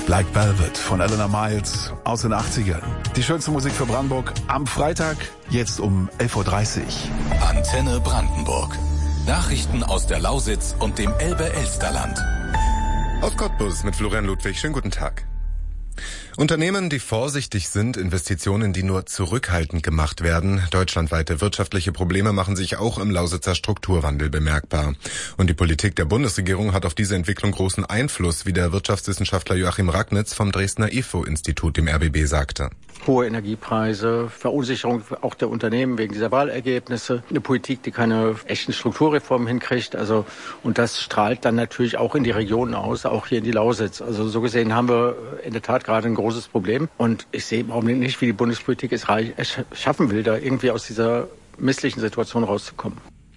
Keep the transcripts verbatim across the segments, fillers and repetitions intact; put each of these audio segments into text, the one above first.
Black Velvet von Eleanor Miles aus den achtzigern. Die schönste Musik für Brandenburg am Freitag, jetzt um elf Uhr dreißig. Antenne Brandenburg. Nachrichten aus der Lausitz und dem Elbe-Elsterland. Aus Cottbus mit Florian Ludwig. Schönen guten Tag. Unternehmen, die vorsichtig sind, Investitionen, die nur zurückhaltend gemacht werden. Deutschlandweite wirtschaftliche Probleme machen sich auch im Lausitzer Strukturwandel bemerkbar. Und die Politik der Bundesregierung hat auf diese Entwicklung großen Einfluss, wie der Wirtschaftswissenschaftler Joachim Ragnitz vom Dresdner I F O-Institut dem R B B sagte. Hohe Energiepreise, Verunsicherung auch der Unternehmen wegen dieser Wahlergebnisse, eine Politik, die keine echten Strukturreformen hinkriegt. Also, und das strahlt dann natürlich auch in die Regionen aus, auch hier in die Lausitz. Also so gesehen haben wir in der Tat gerade ein großes Problem. Und ich sehe im Augenblick nicht, wie die Bundespolitik es schaffen will, da irgendwie aus dieser misslichen Situation rauszukommen.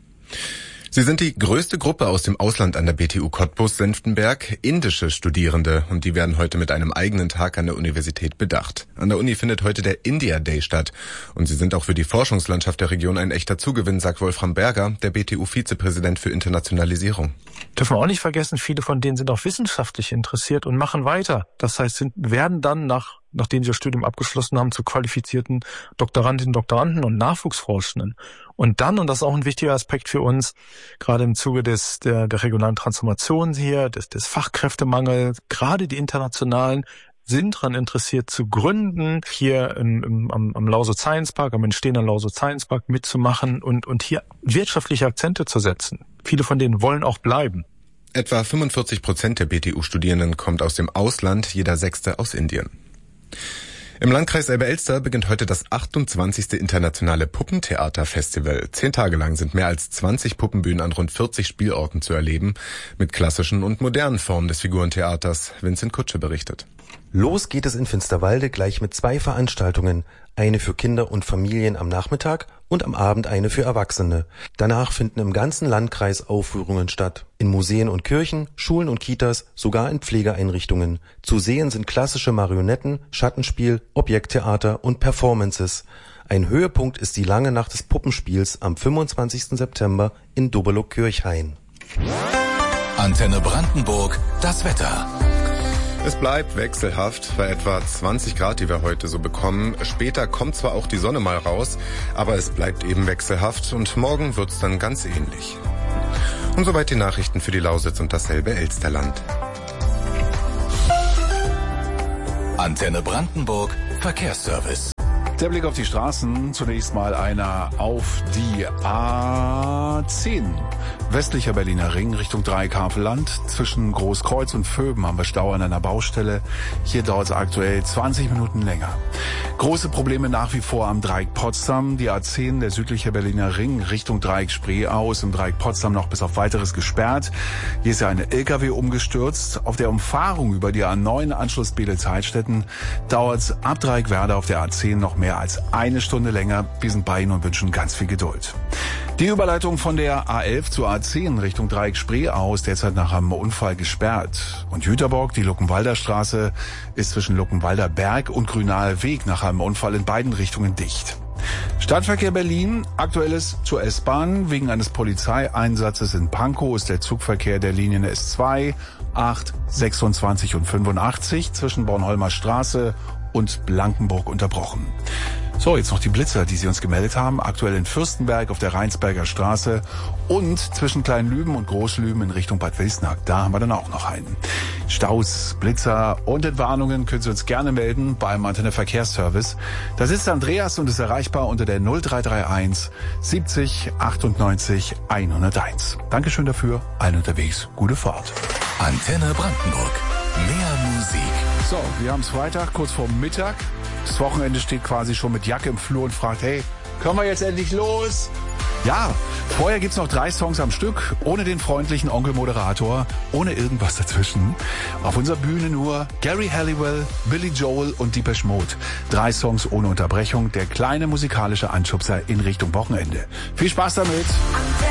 Sie sind die größte Gruppe aus dem Ausland an der B T U Cottbus-Senftenberg, indische Studierende, und die werden heute mit einem eigenen Tag an der Universität bedacht. An der Uni findet heute der India Day statt und sie sind auch für die Forschungslandschaft der Region ein echter Zugewinn, sagt Wolfram Berger, der B T U-Vizepräsident für Internationalisierung. Dürfen wir auch nicht vergessen, viele von denen sind auch wissenschaftlich interessiert und machen weiter. Das heißt, sind, werden dann nach nachdem sie das Studium abgeschlossen haben, zu qualifizierten Doktorandinnen, Doktoranden und Nachwuchsforschenden. Und dann, und das ist auch ein wichtiger Aspekt für uns, gerade im Zuge des der, der regionalen Transformation hier, des, des Fachkräftemangels, gerade die internationalen sind daran interessiert zu gründen, hier im, im, am, am Lausitz Science Park, am entstehenden Lausitz Science Park mitzumachen und, und hier wirtschaftliche Akzente zu setzen. Viele von denen wollen auch bleiben. Etwa fünfundvierzig Prozent der B T U-Studierenden kommt aus dem Ausland, jeder Sechste aus Indien. Im Landkreis Elbe-Elster beginnt heute das achtundzwanzigste internationale Puppentheaterfestival. Zehn Tage lang sind mehr als zwanzig Puppenbühnen an rund vierzig Spielorten zu erleben, mit klassischen und modernen Formen des Figurentheaters. Vincent Kutsche berichtet. Los geht es in Finsterwalde gleich mit zwei Veranstaltungen. Eine für Kinder und Familien am Nachmittag und am Abend eine für Erwachsene. Danach finden im ganzen Landkreis Aufführungen statt. In Museen und Kirchen, Schulen und Kitas, sogar in Pflegeeinrichtungen. Zu sehen sind klassische Marionetten, Schattenspiel, Objekttheater und Performances. Ein Höhepunkt ist die lange Nacht des Puppenspiels am fünfundzwanzigsten September in Dobelow-Kirchhain. Antenne Brandenburg, das Wetter. Es bleibt wechselhaft bei etwa zwanzig Grad, die wir heute so bekommen. Später kommt zwar auch die Sonne mal raus, aber es bleibt eben wechselhaft und morgen wird's dann ganz ähnlich. Und soweit die Nachrichten für die Lausitz und das Elbe-Elsterland. Antenne Brandenburg, Verkehrsservice. Der Blick auf die Straßen, zunächst mal einer auf die A zehn. Westlicher Berliner Ring Richtung Dreieckhavelland. Zwischen Großkreuz und Vöben haben wir Stau an einer Baustelle. Hier dauert es aktuell zwanzig Minuten länger. Große Probleme nach wie vor am Dreieck Potsdam. Die A zehn, der südliche Berliner Ring Richtung Dreieck Spreeau ist im Dreieck Potsdam noch bis auf Weiteres gesperrt. Hier ist ja eine L K W umgestürzt. Auf der Umfahrung über die A neun Anschluss Beelitz-Heidstetten dauert es ab Dreieck Werder auf der A zehn noch mehr als eine Stunde länger. Wir sind bei Ihnen und wünschen ganz viel Geduld. Die Überleitung von der A elf zur A zehn Richtung Dreieck Spreeau ist derzeit nach einem Unfall gesperrt. Und Jüterbock, die Luckenwalder Straße, ist zwischen Luckenwalder Berg und Grünaer Weg nach einem Unfall in beiden Richtungen dicht. Stadtverkehr Berlin, aktuelles zur S-Bahn. Wegen eines Polizeieinsatzes in Pankow ist der Zugverkehr der Linien S zwei, acht, sechsundzwanzig und fünfundachtzig zwischen Bornholmer Straße und Blankenburg unterbrochen. So, jetzt noch die Blitzer, die Sie uns gemeldet haben. Aktuell in Fürstenberg auf der Rheinsberger Straße und zwischen Kleinlüben und Großlüben in Richtung Bad Wilsnack. Da haben wir dann auch noch einen. Staus, Blitzer und Entwarnungen können Sie uns gerne melden beim Antenne Verkehrsservice. Das ist Andreas und ist erreichbar unter der null drei drei eins siebzig achtundneunzig hunderteins. Dankeschön dafür. Allen unterwegs. Gute Fahrt. Antenne Brandenburg. Mehr Musik. So, wir haben es Freitag, kurz vor Mittag. Das Wochenende steht quasi schon mit Jacke im Flur und fragt, hey, können wir jetzt endlich los? Ja, vorher gibt's noch drei Songs am Stück, ohne den freundlichen Onkel-Moderator, ohne irgendwas dazwischen. Auf unserer Bühne nur Gary Halliwell, Billy Joel und Depeche Mode. Drei Songs ohne Unterbrechung, der kleine musikalische Anschubser in Richtung Wochenende. Viel Spaß damit!